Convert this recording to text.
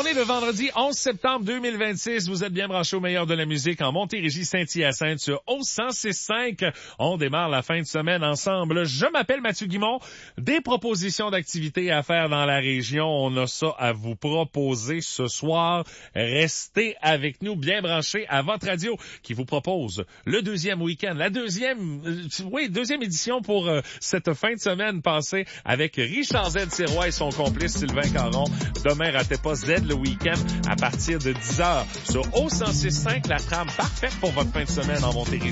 On est le vendredi 11 septembre 2026. Vous êtes bien branchés au meilleur de la musique en Montérégie Saint-Hyacinthe sur O106.5. On démarre la fin de semaine ensemble. Je m'appelle Mathieu Guimond. Des propositions d'activités à faire dans la région. On a ça à vous proposer ce soir. Restez avec nous bien branchés à votre radio qui vous propose le deuxième week-end. La deuxième édition pour cette fin de semaine passée avec Richard Z. Sirois et son complice Sylvain Caron. Demain, ratez pas Z le week-end à partir de 10h sur O106.5, la trame parfaite pour votre fin de semaine en Montérégie.